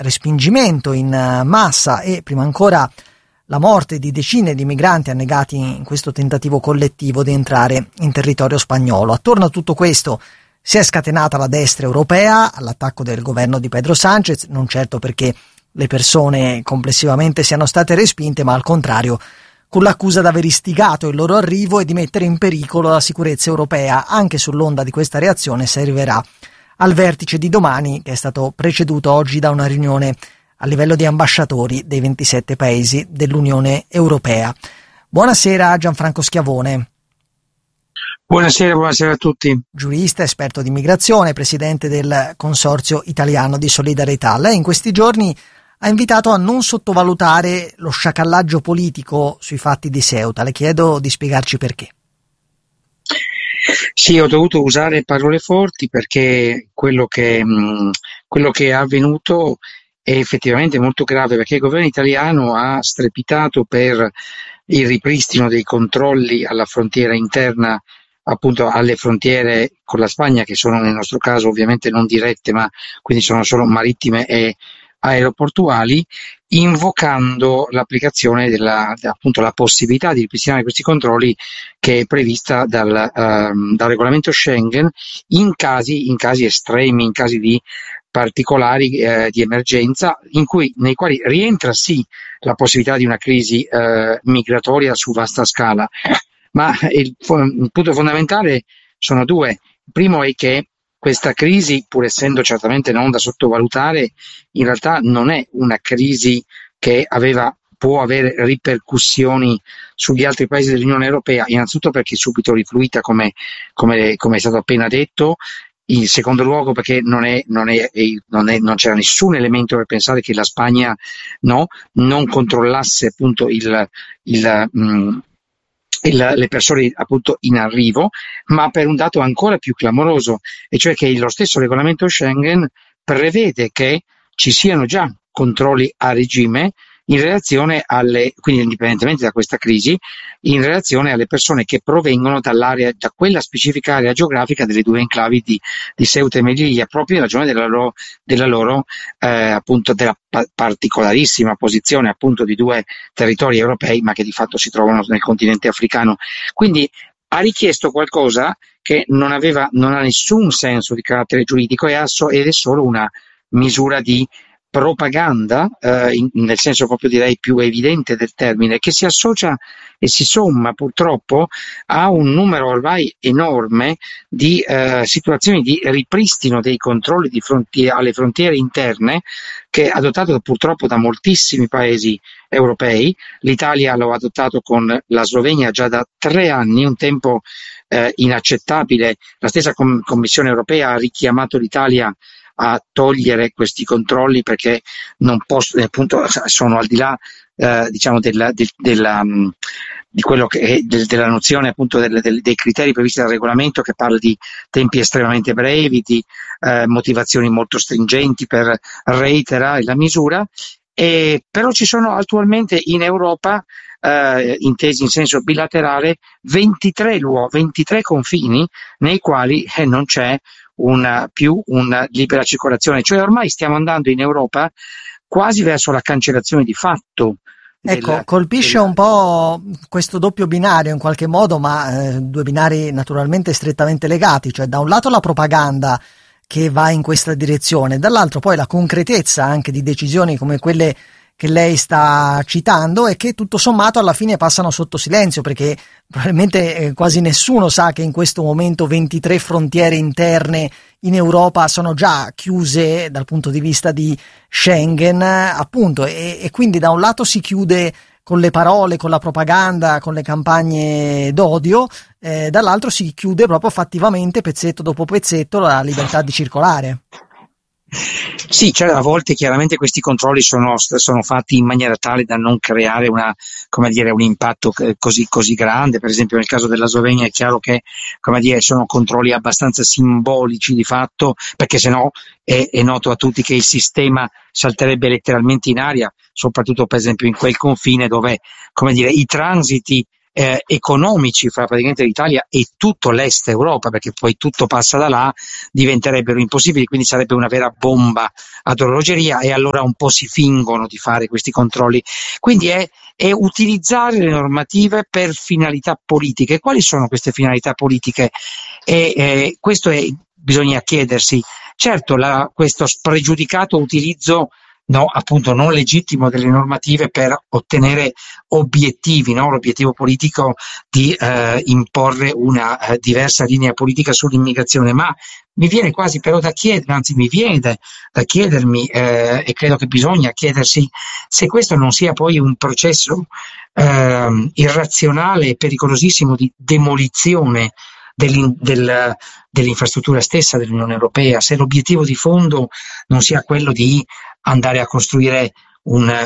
respingimento in massa e prima ancora la morte di decine di migranti annegati in questo tentativo collettivo di entrare in territorio spagnolo. Attorno a tutto questo si è scatenata la destra europea all'attacco del governo di Pedro Sánchez, non certo perché le persone complessivamente siano state respinte, ma al contrario con l'accusa di aver istigato il loro arrivo e di mettere in pericolo la sicurezza europea. Anche sull'onda di questa reazione si arriverà al vertice di domani, che è stato preceduto oggi da una riunione a livello di ambasciatori dei 27 paesi dell'Unione Europea. Buonasera Gianfranco Schiavone. Buonasera a tutti. Giurista, esperto di immigrazione, presidente del Consorzio Italiano di Solidarietà. Lei in questi giorni ha invitato a non sottovalutare lo sciacallaggio politico sui fatti di Ceuta. Le chiedo di spiegarci perché. Sì, ho dovuto usare parole forti perché quello che è avvenuto è effettivamente molto grave, perché il governo italiano ha strepitato per il ripristino dei controlli alla frontiera interna, appunto alle frontiere con la Spagna, che sono nel nostro caso ovviamente non dirette, ma quindi sono solo marittime e aeroportuali, invocando l'applicazione appunto la possibilità di ripristinare questi controlli che è prevista dal regolamento Schengen in casi estremi, in casi di particolari di emergenza, nei quali rientra sì la possibilità di una crisi migratoria su vasta scala, ma il punto fondamentale sono due. Il primo è che questa crisi, pur essendo certamente non da sottovalutare, in realtà non è una crisi che può avere ripercussioni sugli altri paesi dell'Unione Europea, innanzitutto perché è subito rifluita, come è stato appena detto. In secondo luogo perché non c'era nessun elemento per pensare che la Spagna non controllasse appunto le persone appunto in arrivo, ma per un dato ancora più clamoroso, e cioè che lo stesso regolamento Schengen prevede che ci siano già controlli a regime in relazione quindi indipendentemente da questa crisi, in relazione alle persone che provengono da quella specifica area geografica delle due enclavi di Ceuta e Melilla, proprio in ragione della loro appunto della particolarissima posizione appunto di due territori europei, ma che di fatto si trovano nel continente africano. Quindi ha richiesto qualcosa che non ha nessun senso di carattere giuridico ed è solo una misura di propaganda, nel senso proprio direi più evidente del termine, che si associa e si somma purtroppo a un numero ormai enorme di situazioni di ripristino dei controlli alle frontiere interne, che è adottato purtroppo da moltissimi paesi europei. L'Italia lo ha adottato con la Slovenia già da 3 anni, un tempo inaccettabile. La stessa Commissione europea ha richiamato l'Italia a togliere questi controlli perché non possono, appunto, sono al di là diciamo di quello che è della nozione appunto dei criteri previsti dal regolamento, che parla di tempi estremamente brevi, di motivazioni molto stringenti per reiterare la misura. Però ci sono attualmente in Europa, intesi in senso bilaterale, 23 confini nei quali non c'è più una libera circolazione, cioè ormai stiamo andando in Europa quasi verso la cancellazione di fatto. Ecco, colpisce un po' questo doppio binario in qualche modo, ma due binari naturalmente strettamente legati, cioè da un lato la propaganda che va in questa direzione, dall'altro poi la concretezza anche di decisioni come quelle che lei sta citando e che tutto sommato alla fine passano sotto silenzio, perché probabilmente quasi nessuno sa che in questo momento 23 frontiere interne in Europa sono già chiuse dal punto di vista di Schengen, appunto, e quindi da un lato si chiude con le parole, con la propaganda, con le campagne d'odio, dall'altro si chiude proprio fattivamente, pezzetto dopo pezzetto, la libertà di circolare. Sì, cioè a volte chiaramente questi controlli sono fatti in maniera tale da non creare un impatto così grande. Per esempio nel caso della Slovenia è chiaro che sono controlli abbastanza simbolici di fatto, perché sennò è noto a tutti che il sistema salterebbe letteralmente in aria, soprattutto per esempio in quel confine dove i transiti economici fra praticamente l'Italia e tutto l'est Europa, perché poi tutto passa da là, diventerebbero impossibili, quindi sarebbe una vera bomba ad orologeria, e allora un po' si fingono di fare questi controlli. Quindi è utilizzare le normative per finalità politiche. Quali sono queste finalità politiche? Bisogna chiedersi. Certo, questo spregiudicato utilizzo, no, appunto non legittimo delle normative per ottenere obiettivi, no? L'obiettivo politico di imporre una diversa linea politica sull'immigrazione, ma mi viene quasi però da chiedermi, e credo che bisogna chiedersi, se questo non sia poi un processo irrazionale e pericolosissimo di demolizione dell'infrastruttura stessa dell'Unione Europea, se l'obiettivo di fondo non sia quello di andare a costruire un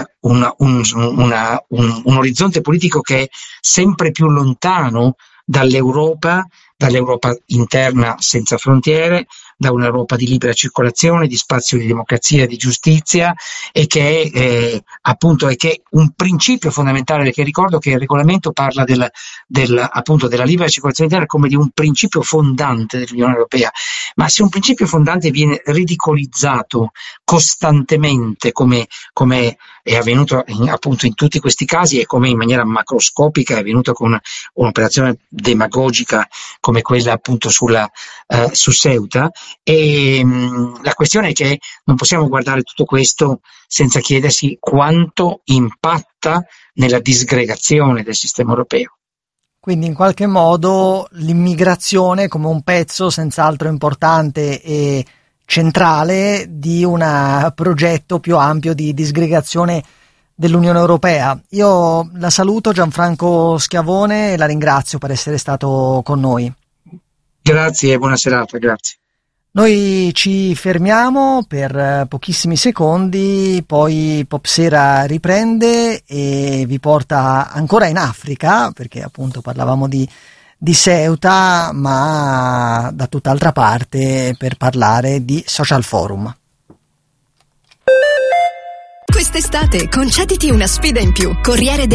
orizzonte politico che è sempre più lontano dall'Europa interna senza frontiere, da un'Europa di libera circolazione, di spazio di democrazia e di giustizia, e che è appunto un principio fondamentale, perché ricordo che il regolamento parla appunto della libera circolazione interna come di un principio fondante dell'Unione Europea, ma se un principio fondante viene ridicolizzato costantemente, come è avvenuto appunto in tutti questi casi, e come in maniera macroscopica è avvenuto con un'operazione demagogica come quella appunto su Ceuta. E la questione è che non possiamo guardare tutto questo senza chiedersi quanto impatta nella disgregazione del sistema europeo. Quindi in qualche modo l'immigrazione come un pezzo senz'altro importante e centrale di un progetto più ampio di disgregazione dell'Unione Europea. Io la saluto, Gianfranco Schiavone, e la ringrazio per essere stato con noi. Grazie e buona serata, grazie. Noi ci fermiamo per pochissimi secondi, poi Popsera riprende e vi porta ancora in Africa, perché appunto parlavamo di Ceuta, ma da tutt'altra parte, per parlare di Social Forum. Quest'estate concediti una sfida in più. Corriere della